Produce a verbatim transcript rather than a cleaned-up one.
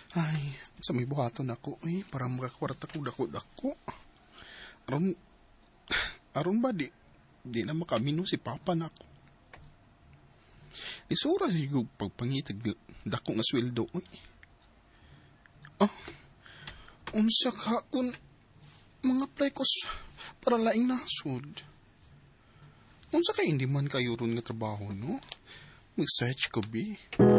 Ay, sa may buhaton ako, eh, para makakwarta ko dako-dako. Aron, aron ba di, di na makamino si Papa na ako. Isura siya pagpangitag dako nga sweldo, eh. Ah, unsa ka kung mga plekos para laing nasod. Unsa kay hindi man kayo ron nga trabaho, no? Mag-search ko, bi.